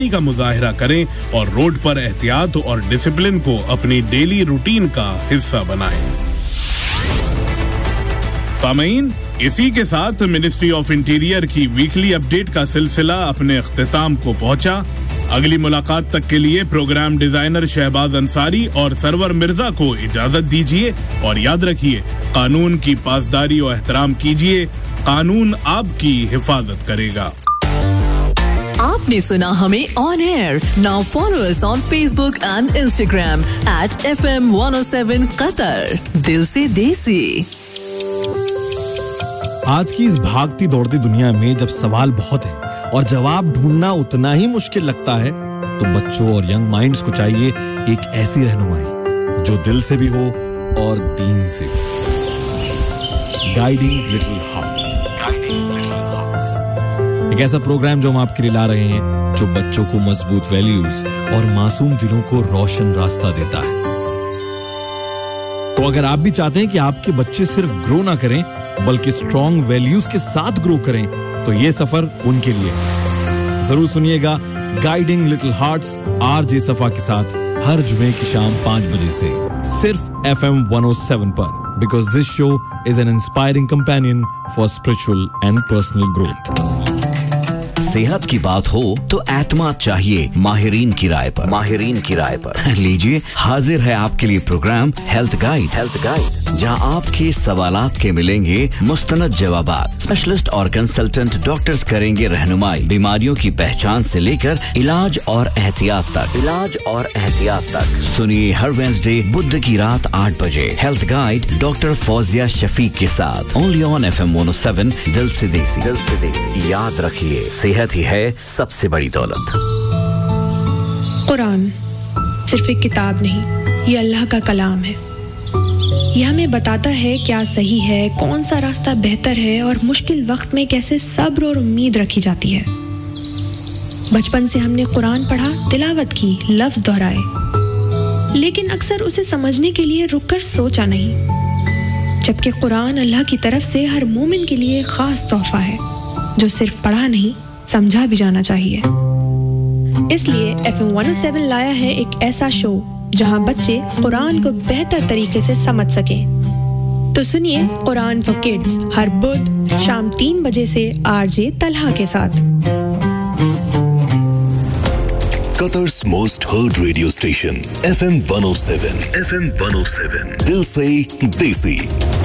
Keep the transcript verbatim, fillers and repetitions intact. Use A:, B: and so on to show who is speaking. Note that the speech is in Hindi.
A: का मुजाहिरा करें और रोड पर एहतियात और डिसिप्लिन को अपनी डेली रूटीन का हिस्सा बनाएं। सामीन, इसी के साथ मिनिस्ट्री ऑफ इंटीरियर की वीकली अपडेट का सिलसिला अपने इख्तिताम को पहुंचा। अगली मुलाकात तक के लिए प्रोग्राम डिजाइनर शहबाज अंसारी और सरवर मिर्जा को इजाजत दीजिए और याद रखिए, कानून की पासदारी और एहतराम कीजिए। कानून आपकी हिफाजत करेगा।
B: आपने सुना हमें on air. Now follow us on Facebook and Instagram at F M one O seven Qatar. दिल से देसी।
C: आज की इस भागती दौड़ती दुनिया में जब सवाल बहुत है और जवाब ढूंढना उतना ही मुश्किल लगता है, तो बच्चों और यंग माइंड्स को चाहिए एक ऐसी रहनुमाई जो दिल से भी हो और दीन से भी। Guiding little hearts. Guiding little hearts एक ऐसा प्रोग्राम जो हम आपके लिए ला रहे हैं, जो बच्चों को मजबूत वैल्यूज और मासूम दिलों को रोशन रास्ता देता है। तो अगर आप भी चाहते हैं कि आपके बच्चे सिर्फ ग्रो ना करें बल्कि स्ट्रॉन्ग वैल्यूज के साथ ग्रो करें, तो ये सफर उनके लिए जरूर सुनिएगा। गाइडिंग लिटिल हार्ट्स आरजे सफा के साथ हर जुमे की शाम पांच बजे से सिर्फ F M one O seven पर, because this show is an inspiring companion for spiritual and personal growth.
D: सेहत की बात हो तो एतमाद चाहिए माहिरीन की राय पर। माहिरीन की राय पर लीजिए, हाजिर है आपके लिए programme health guide. Health guide, जहां आपके सवालात के मिलेंगे मुस्तनद जवाबात। स्पेशलिस्ट और कंसल्टेंट डॉक्टर्स करेंगे रहनुमाई बीमारियों की पहचान से लेकर इलाज और एहतियात तक। इलाज और एहतियात तक सुनिए हर वेडनेसडे बुध की रात आठ बजे health guide doctor Fauzia Shafiq के साथ, only on F M one O seven. दिल से देसी। दिल से देसी। याद रखिए, सेहत ही है सबसे बड़ी दौलत।
E: कुरान सिर्फ एक किताब नहीं, ये अल्लाह का कलाम है। यह हमें बताता है क्या सही है, कौन सा रास्ता बेहतर है और मुश्किल वक्त में कैसे सब्र और उम्मीद रखी जाती है। बचपन से हमने कुरान पढ़ा, तिलावत की, लफ्ज दोहराए, लेकिन अक्सर उसे समझने के लिए रुककर सोचा नहीं। जबकि कुरान अल्लाह की तरफ से हर मोमिन के लिए खास तोहफा है, जो सिर्फ पढ़ा नहीं समझा भी जाना चाहिए। इसलिए F M one O seven लाया है एक ऐसा शो जहां बच्चे कुरान को बेहतर तरीके से समझ सकें। तो सुनिए कुरान फॉर किड्स हर बुध शाम तीन बजे से आरजे तलहा के साथ।
F: Qatar's most heard radio station, F M one oh seven. F M one oh seven. Dil se Desi.